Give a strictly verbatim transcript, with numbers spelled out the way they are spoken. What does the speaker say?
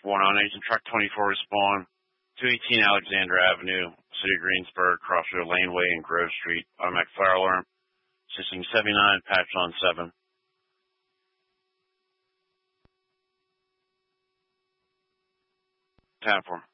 four nine Agent Truck twenty-four respond. two eighteen Alexander Avenue, City of Greensburg, Crossroad Laneway and Grove Street. Automatic fire alarm. System seventy-nine, patch on seven. Time for